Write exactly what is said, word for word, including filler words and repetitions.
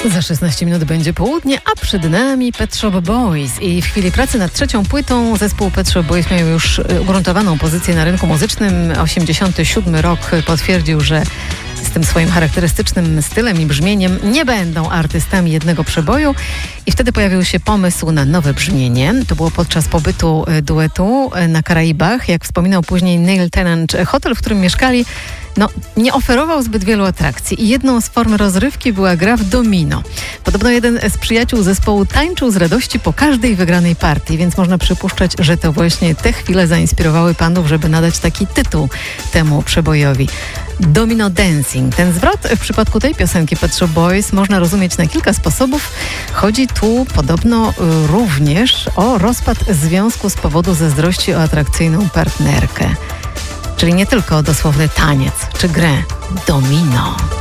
Za szesnaście minut będzie południe, a przed nami Pet Shop Boys. I w chwili pracy nad trzecią płytą zespół Pet Shop Boys miał już ugruntowaną pozycję na rynku muzycznym. osiemdziesiąty siódmy rok potwierdził, że z tym swoim charakterystycznym stylem i brzmieniem nie będą artystami jednego przeboju. I wtedy pojawił się pomysł na nowe brzmienie. To było podczas pobytu duetu na Karaibach. Jak wspominał później Neil Tennant, hotel, w którym mieszkali, no, nie oferował zbyt wielu atrakcji i jedną z form rozrywki była gra w domino. Podobno jeden z przyjaciół zespołu tańczył z radości po każdej wygranej partii, więc można przypuszczać, że to właśnie te chwile zainspirowały panów, żeby nadać taki tytuł temu przebojowi. Domino Dancing. Ten zwrot w przypadku tej piosenki Pet Shop Boys można rozumieć na kilka sposobów. Chodzi tu podobno również o rozpad związku z powodu zazdrości o atrakcyjną partnerkę. Czyli nie tylko dosłowny taniec czy grę domino.